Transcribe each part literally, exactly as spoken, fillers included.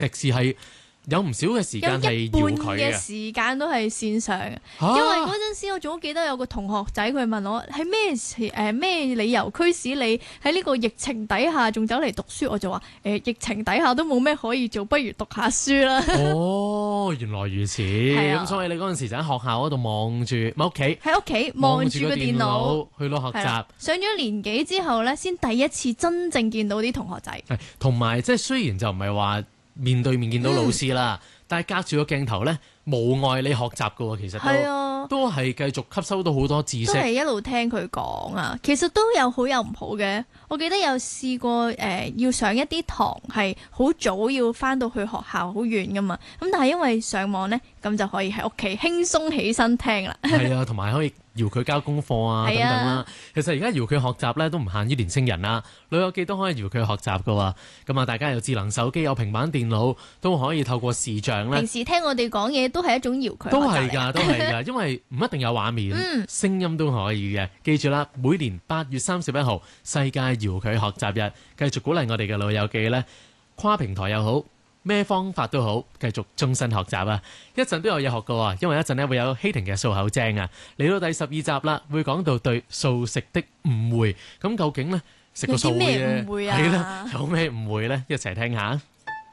迪士係有唔少嘅時間係搖佢半嘅嘅。 時間都係線上嘅， 啊因為嗰陣時我仲記得有個同學仔佢問我係咩誒咩理由驅使你喺呢個疫情底下仲走嚟讀書，我就話誒、呃、疫情底下都冇咩可以做，不如讀下書啦。 哦，原來如此。咁、 啊所以你嗰陣時就喺學校嗰度望住，咪屋企喺屋企望住個電腦去到學習係啦。上咗年幾之後咧，先第一次真正見到啲同學仔。 係同埋即係雖然就唔係話面對面見到老師啦， 嗯、 但係隔住個鏡頭咧，無礙你學習嘅喎，其實都係啊， 都係繼續吸收到好多知識。 都係一路聽佢講啊。其實都有好有唔好嘅。我記得有試過誒、呃，要上一啲堂係好早要翻到去學校好遠噶嘛。咁但係因為上網咧，咁就可以喺屋企輕鬆起身聽啦。 係啊，同埋可以搖佢交功課啊等等啦。其實而家搖佢學習咧都唔限於年青人啦，老友記都可以搖佢學習噶喎。咁啊，大家有智能手機、有平板電腦，都可以透過視像咧。 平時聽我哋講嘢都係一種搖佢學習。 都係㗎，都係㗎，因為唔一定有畫面， 嗯、 聲音都可以嘅。記住啦，每年八月三十一號世界搖佢學習日，繼續鼓勵我哋嘅老友記呢，跨平台又好，咩方法都好，繼續終身學習啊！一陣都有嘢學㗎喎，因為一陣呢會有希婷嘅數口精啊。嚟到第十二集啦，會講到對素食的誤會。咁究竟呢，食個素嘅咩誤會啊？ 係啦，有咩誤會呢？一齊聽下。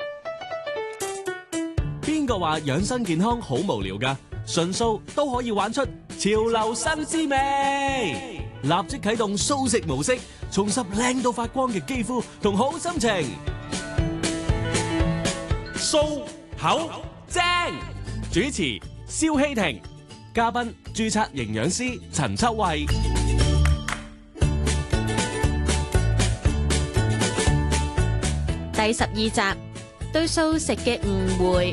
邊個話養生健康好無聊㗎？純素都可以玩出潮流新滋味，立即啟動素食模式，重拾靚到發光嘅肌膚同好心情。素口精主持蕭希婷，嘉賓註冊營養師陳秋慧。 第十二集對素食嘅誤會。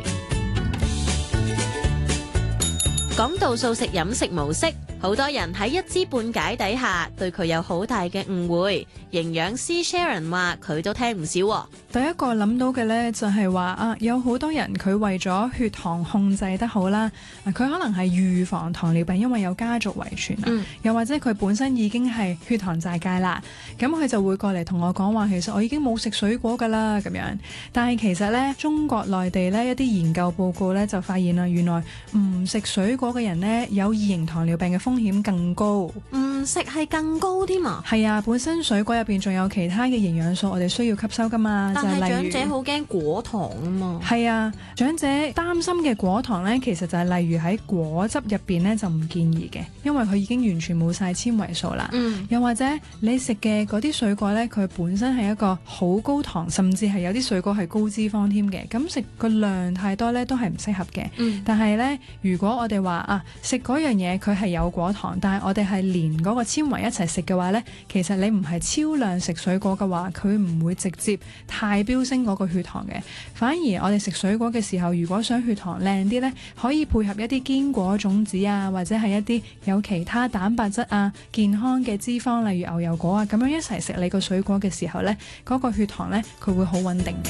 講到素食飲食模式，好多人喺一知半解底下對佢有好大嘅誤會。營養師 Sharon 話佢都聽唔少。 第一個諗到嘅呢，就係話啊，有好多人佢為咗血糖控制得好啦，佢可能係預防糖尿病，因為有家族遺傳啊，嗯、又或者佢本身已經係血糖寨界啦，咁佢就會過嚟同我講話，其實我已經冇食水果㗎啦咁樣。但係其實呢，中國內地呢一啲研究報告呢，就發現啦，原來唔食水果嘅人呢，有二型糖尿病嘅風險更高。 唔食係更高啲嘛？ 係啊，本身水果入邊仲有其他嘅營養素，我哋需要吸收㗎嘛。 但係長者好驚果糖啊嘛。 係啊，長者擔心嘅果糖呢，其實就係例如喺果汁入邊呢，就唔建議嘅，因為佢已經完全冇晒纖維素啦。 嗯。 又或者你食嘅嗰啲水果呢，佢本身係一個好高糖，甚至係有啲水果係高脂肪添嘅，咁食個量太多呢，都係唔適合嘅。 嗯。 但係呢，如果我哋話啊，食嗰樣嘢佢係有果糖，但係我哋係連嗰個纖維一齊食嘅話呢，其實你唔係超量食水果嘅話，佢唔會直接太飆升嗰個血糖嘅。反而我哋食水果嘅時候，如果想血糖靚啲呢，可以配合一啲堅果種子啊，或者係一啲有其他蛋白質啊、健康嘅脂肪，例如牛油果啊，咁樣一齊食你個水果嘅時候呢，嗰個血糖呢，佢會好穩定嘅。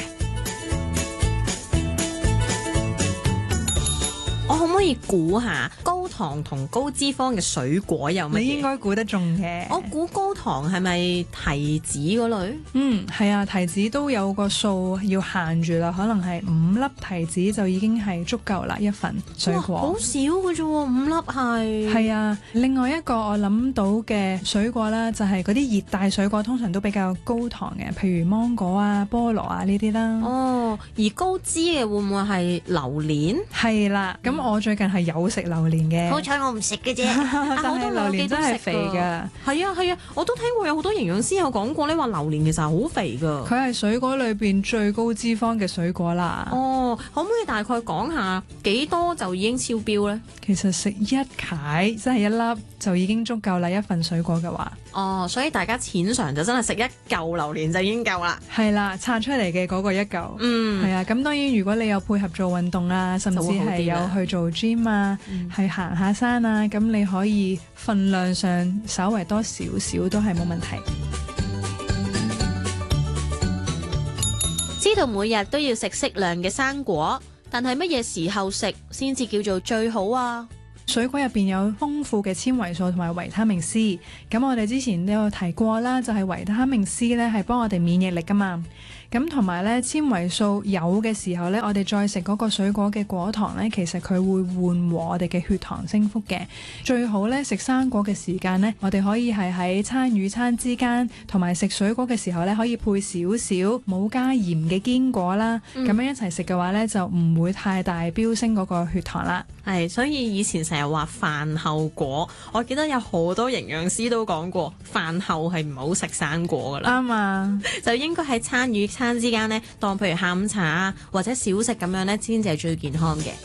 我可唔可以估下高糖同高脂肪嘅水果有乜嘢？ 你應該估得中嘅。 我估高糖係咪提子嗰類？ 嗯，係啊，提子都有個數要限住啦，可能係五粒提子就已經係足夠啦，一份水果。 好少嘅啫喎，五粒係。 係啊，另外一個我諗到嘅水果啦，就係嗰啲熱帶水果，通常都比較高糖嘅，譬如芒果啊、菠蘿啊呢啲啦。 哦，而高脂嘅會唔會係榴蓮？ 係啦，咁、嗯、我最近係有食榴蓮嘅。 好彩我唔食嘅啫， 但係榴蓮真係肥㗎。 係啊係啊，我都聽過有好多營養師有講過咧，話榴蓮其實係好肥㗎。 佢係水果裏邊最高脂肪嘅水果啦。 哦，可唔可以大概講下幾多就已經超標咧？ 其實食一塊即係一粒就已經足夠啦，一份水果嘅話。 哦，所以大家淺嘗就真係食一嚿榴蓮就已經夠啦。 係啦，拆出嚟嘅嗰個一嚿。嗯，係啊。咁當然如果你有配合做運動啊，甚至係有去做 gym 啊，係行下山啊，咁你可以份量上稍微多少少都係冇問題。 知道每日都要食適量嘅生果，但係乜嘢時候食先至叫做最好啊？ 水果入邊有豐富嘅纖維素同埋維他命 C， 咁我哋之前都有提過啦，就係維他命 C 咧係幫我哋免疫力噶嘛。 咁同埋咧纖維素有嘅時候咧，我哋再食嗰個水果嘅果糖咧，其實佢會緩和我哋嘅血糖升幅嘅。最好咧食生果嘅時間咧，我哋可以係喺餐與餐之間，同埋食水果嘅時候咧，可以配少少冇加鹽嘅堅果啦。咁、嗯、樣一齊食嘅話咧，就唔會太大飆升嗰個血糖啦。 係，所以以前成日話飯後果，我記得有好多營養師都講過，飯後係唔好食生果噶啦。 啱啊， 就應該喺餐與餐之間呢，當譬如下午茶啊，或者小食咁樣呢，先至係最健康嘅。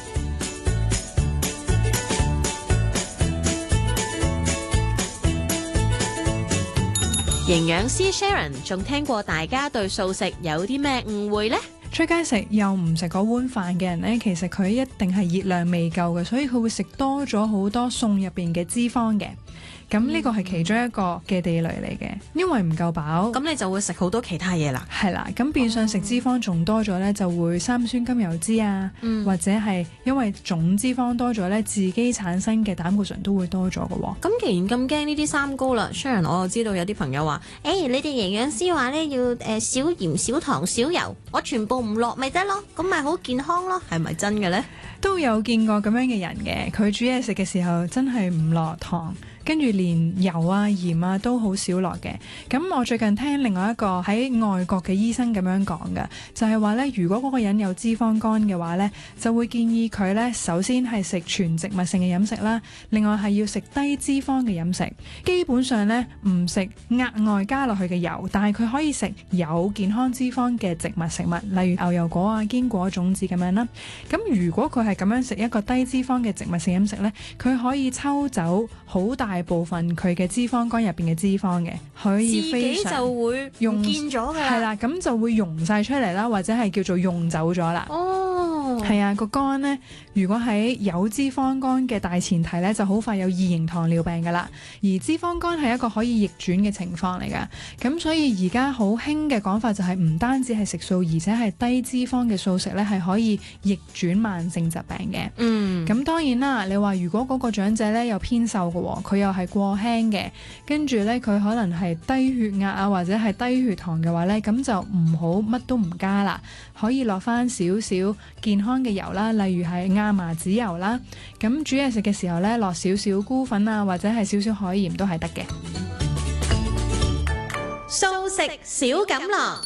營養師 Sharon 仲聽過大家對素食有啲咩誤會呢？ 出街食又唔食嗰碗飯嘅人呢，其實佢一定係熱量未夠嘅，所以佢會食多咗好多餸入邊嘅脂肪嘅。咁呢個係其中一個嘅地雷嚟嘅，因為唔夠飽， 咁你就會食好多其他嘢啦。 係啦，咁變相食脂肪仲多咗呢，就會三酸甘油脂啊，嗯、或者係因為總脂肪多咗呢，自己產生嘅膽固醇都會多咗嘅喎。 咁既然咁驚呢啲三高啦 Sharon 我又知道有啲朋友話，誒、欸，你哋營養師話呢，要誒少鹽、少糖、少油，我全部唔落咪得咯，咁咪好健康咯，係咪真嘅呢？ 都有見過咁樣嘅人嘅，佢煮嘢食嘅時候真係唔落糖。跟住連油啊鹽啊都好少落嘅。咁我最近聽另外一個喺外國嘅醫生咁樣講嘅，就係話呢，如果嗰個人有脂肪肝嘅話呢，就會建議佢呢，首先係食全植物性嘅飲食啦，另外係要食低脂肪嘅飲食，基本上呢，唔食額外加落去嘅油，但係佢可以食有健康脂肪嘅植物食物，例如牛油果啊、堅果、種子咁樣啦。咁如果佢係咁樣食一個低脂肪嘅植物性飲食呢，佢可以抽走好大部分佢嘅脂肪肝入邊嘅脂肪嘅，可以非常自己就會唔見咗㗎啦。 係啦，咁就會溶晒出嚟啦，或者係叫做溶走咗啦。 哦， 係啊，個肝呢，如果喺有脂肪肝嘅大前提呢，就好快有二型糖尿病㗎啦。而脂肪肝係一個可以逆轉嘅情況嚟㗎，咁所以而家好興嘅講法就係唔單止係食素，而且係低脂肪嘅素食呢，係可以逆轉慢性疾病嘅。 嗯， 咁當然啦，你話如果嗰個長者呢又偏瘦嘅，佢又係過輕嘅，跟住呢，佢可能係低血壓啊，或者係低血糖嘅話呢，咁就唔好乜都唔加啦，可以落翻少少健康嘅油啦，例如係亞麻籽油啦。咁煮嘢食嘅時候呢，落少少菇粉啊，或者係少少海鹽都係得嘅。 素食小錦囊。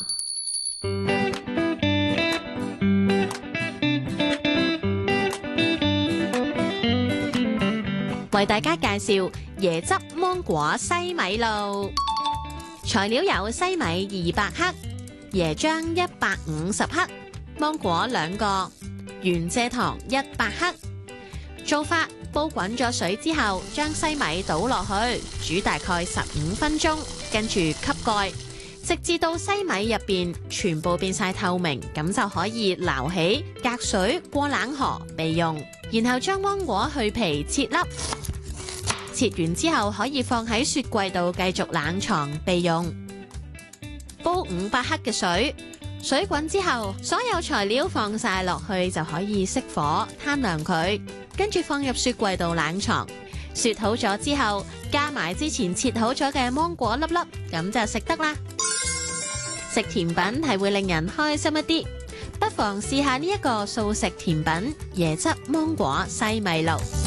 為大家介紹椰汁芒果西米露，材料有西米二百克、椰漿一百五十克、芒果兩個、原蔗糖一百克。做法：煲滾咗水之後，將西米倒落去，煮大概十五分鐘，跟住吸蓋，直至到西米入邊全部變晒透明，咁就可以撈起，隔水過冷河備用。然後將芒果去皮切粒，切完之後可以放喺雪櫃度繼續冷藏備用。煲五百克嘅水，水滾之後，所有材料放晒落去就可以熄火攤涼佢，跟住放入雪櫃度冷藏。雪好咗之後，加埋之前切好咗嘅芒果粒粒，咁就食得啦。食甜品係會令人開心一啲，不妨試下呢一個素食甜品椰汁芒果西米露。